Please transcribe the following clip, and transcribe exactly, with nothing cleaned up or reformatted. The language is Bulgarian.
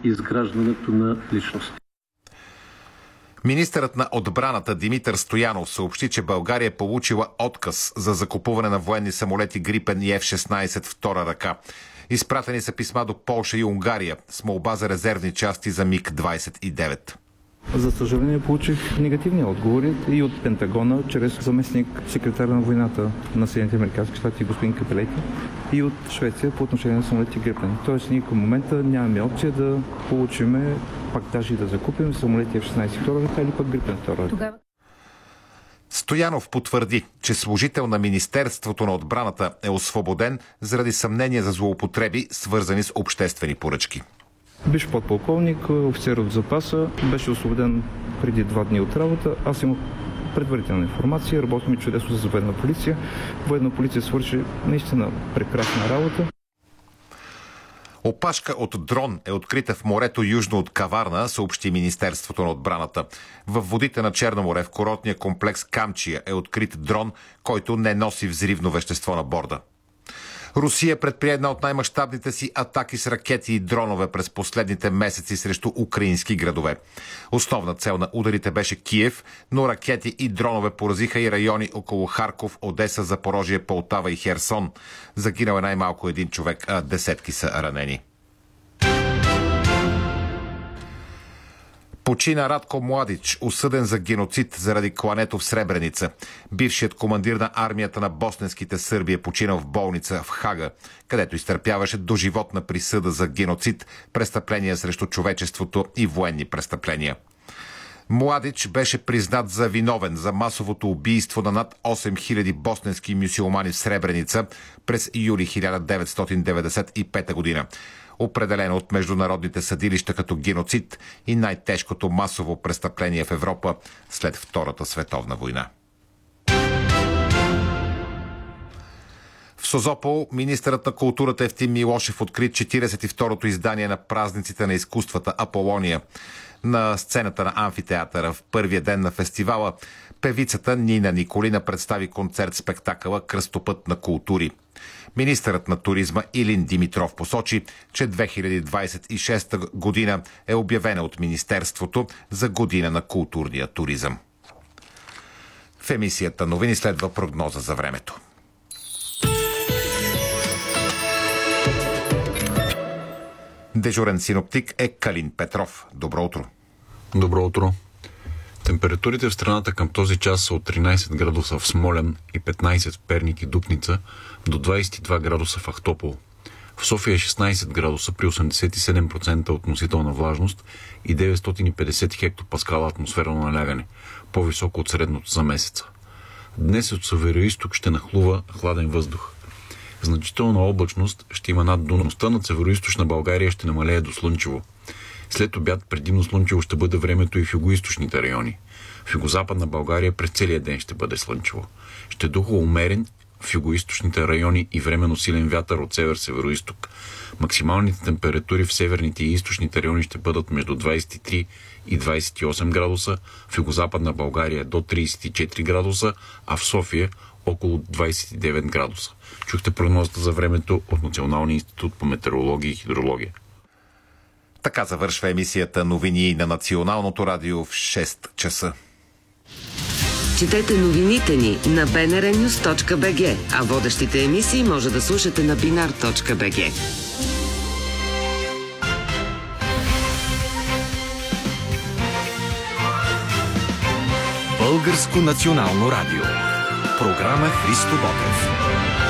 изграждането на личности. Министърът на отбраната Димитър Стоянов съобщи, че България е получила отказ за закупуване на военни самолети Грипен и Еф шестнайсет втора ръка. Изпратени са писма до Полша и Унгария с молба за резервни части за Миг двайсет и девет. За съжаление получих негативни отговори и от Пентагона, чрез заместник секретар на войната на Съединените американски щати господин Капелети, и от Швеция по отношение на самолети Грипен. Тоест ние към момента нямаме опция да получиме, пак даже и да закупим самолети Еф шестнайсет втора ръка или пък Грипен втора ръка. Стоянов потвърди, че служител на Министерството на отбраната е освободен заради съмнения за злоупотреби, свързани с обществени поръчки. Бивш подполковник, офицер от запаса, беше освободен преди два дни от работа. Аз имах предварителна информация, работим чудесно за военна полиция. Военна полиция свърши наистина прекрасна работа. Опашка от дрон е открита в морето южно от Каварна, съобщи Министерството на отбраната. Във водите на Черно море в курортния комплекс Камчия е открит дрон, който не носи взривно вещество на борда. Русия предприе една от най-мащабните си атаки с ракети и дронове през последните месеци срещу украински градове. Основна цел на ударите беше Киев, но ракети и дронове поразиха и райони около Харков, Одеса, Запорожие, Полтава и Херсон. Загинал е най-малко един човек, а десетки са ранени. Почина Радко Младич, осъден за геноцид заради клането в Сребреница. Бившият командир на армията на босненските сърби е починал в болница в Хага, където изтърпяваше доживотна присъда за геноцид, престъпления срещу човечеството и военни престъпления. Младич беше признат за виновен за масовото убийство на над осем хиляди босненски мюсюлмани в Сребреница през юли хиляда деветстотин деветдесет и пета година. Определено от международните съдилища като геноцид и най-тежкото масово престъпление в Европа след Втората световна война. В Созопол министърът на културата Евтим Милошев откри четиридесет и второто издание на празниците на изкуствата Аполония. На сцената на амфитеатъра в първия ден на фестивала певицата Нина Николина представи концерт-спектакъла "Кръстопът на култури". Министърът на туризма Илин Димитров посочи, че две хиляди двадесет и шеста година е обявена от Министерството за година на културния туризъм. В емисията новини следва прогноза за времето. Дежурен синоптик е Калин Петров. Добро утро. Добро утро. Температурите в страната към този час са от тринадесет градуса в Смолян и петнадесет в Перник и Дупница до двадесет и два градуса в Ахтопол. В София е шестнадесет градуса при осемдесет и седем процента относителна влажност и деветстотин и петдесет хектопаскала атмосферно налягане, по-високо от средното за месеца. Днес от североизток ще нахлува хладен въздух. Значителна облачност ще има над Дунавта, над североизточна България ще намалее до слънчево. След обяд предимно слънчево ще бъде времето и в югоизточните райони. В югозападна България през целия ден ще бъде слънчево. Ще духа умерен в югоизточните райони и временно силен вятър от север-североизток. Максималните температури в северните и източните райони ще бъдат между двадесет и три и двадесет и осем градуса, в югозападна България до тридесет и четири градуса, а в София около двадесет и девет градуса. Чухте прогнозата за времето от Националния институт по метеорология и хидрология. Така завършва емисията новини на Националното радио в шест часа. Четете новините ни на би ен ар нюз точка би джи, а водещите емисии може да слушате на бинар точка би джи. Българско национално радио. Програма Христо Ботев.